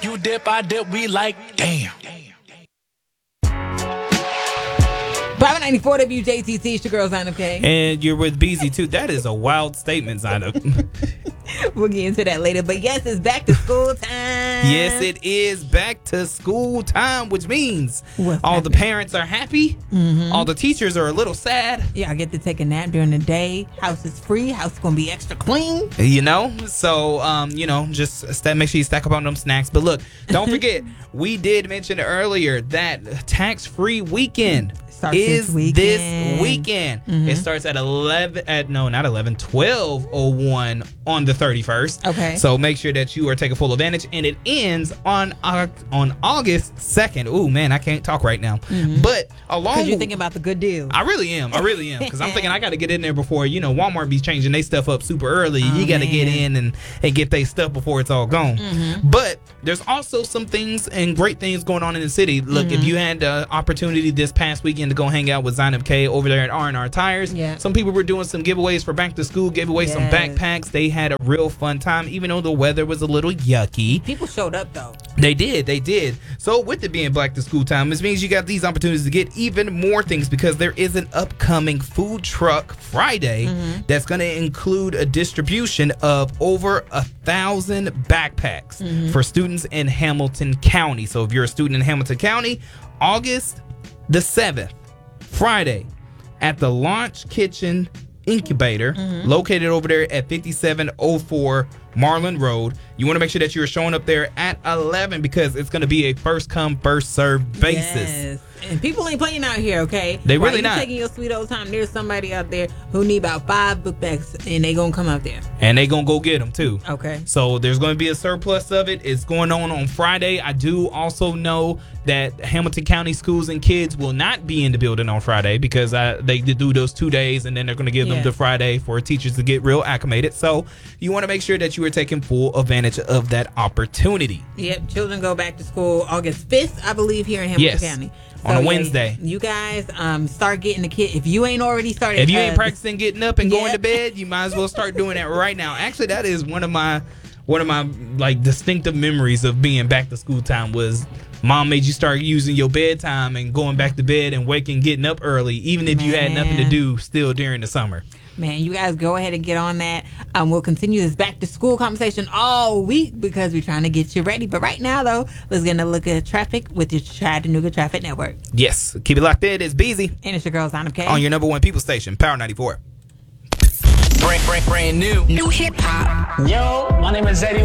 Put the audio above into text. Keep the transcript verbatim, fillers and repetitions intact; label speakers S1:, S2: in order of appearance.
S1: You dip, I dip, we like, damn.
S2: Private ninety-four W J T C, it's your girl, Zainab K.
S3: And you're with Beezy, too. That is a wild statement, Zainab.
S2: We'll get into that later. But yes, it's back to school time.
S3: Yes, it is back to school time, which means
S2: What's
S3: all
S2: happening?
S3: the parents are happy.
S2: Mm-hmm.
S3: All the teachers are a little sad.
S2: Yeah, I get to take a nap during the day. House is free. House is going to be extra clean.
S3: You know, so, um, you know, just st- make sure you stack up on them snacks. But look, don't forget, we did mention earlier that tax-free weekend
S2: Starts
S3: is
S2: this weekend.
S3: this weekend.
S2: Mhm.
S3: It starts at eleven, at no, not eleven, twelve oh one on the thirty-first.
S2: Okay.
S3: So make sure that you are taking full advantage. And it ends on uh, on August second. Ooh, man, I can't talk right now.
S2: Mhm.
S3: But along
S2: Because you're thinking about the good deal.
S3: I really am. I really am. Because I'm thinking I got to get in there before, you know, Walmart be changing their stuff up super early.
S2: Oh,
S3: you got to get
S2: man.
S3: in and, and get their stuff before it's all gone.
S2: Mhm.
S3: But there's also some things and great things going on in the city. Look, if
S2: Mhm.
S3: you had the opportunity this past weekend to go hang out with Zainab K over there at R and R Tires,
S2: Yeah.
S3: some people were doing some giveaways for back to school, gave away some
S2: Yes.
S3: backpacks. They had a real fun time, even though the weather was a little yucky.
S2: People showed up, though.
S3: They did, they did. So with it being Black to School time, this means you got these opportunities to get even more things because there is an upcoming food truck Friday
S2: Mm-hmm.
S3: that's going to include a distribution of over a thousand backpacks
S2: Mm-hmm.
S3: for students in Hamilton County. So if you're a student in Hamilton County, August the seventh, Friday, at the Launch Kitchen Incubator,
S2: Mm-hmm.
S3: located over there at fifty-seven oh four Marlin Road. You want to make sure that you're showing up there at eleven because it's going to be a first come, first served basis.
S2: Yes. And people ain't playing out here, okay?
S3: They
S2: While
S3: really
S2: you
S3: not.
S2: taking your sweet old time, there's somebody out there who need about five book bags, and they gonna come out there.
S3: And they going to go get them too.
S2: Okay.
S3: So there's going to be a surplus of it. It's going on on Friday. I do also know that Hamilton County schools and kids will not be in the building on Friday because uh, they do those two days and then they're going to give
S2: Yeah.
S3: them the Friday for teachers to get real acclimated. So you want to make sure that you are taking full advantage of that opportunity.
S2: Yep, children go back to school August fifth, I believe, here in Hamilton
S3: Yes.
S2: County.
S3: On a
S2: yeah,
S3: Wednesday.
S2: You guys um, start getting the kid. If you ain't already started.
S3: If you ain't
S2: uh,
S3: practicing getting up and going
S2: Yep.
S3: to bed, you might as well start doing that right now. Actually, that is one of my one of my like distinctive memories of being back to school time was mom made you start using your bedtime and going back to bed and waking, getting up early, even if you had nothing to
S2: Man.
S3: do still during the summer.
S2: Man, you guys go ahead and get on that. Um, we'll continue this back to school conversation all week because we're trying to get you ready. But right now, though, let's get a look at traffic with your Chattanooga Traffic Network.
S3: Yes, keep it locked in. It's Beezy
S2: And it's your girl, Zainab K.
S3: on your number one people station, Power ninety-four.
S1: Brand, brand, brand new.
S4: New hip hop.
S5: Yo, my name is Eddie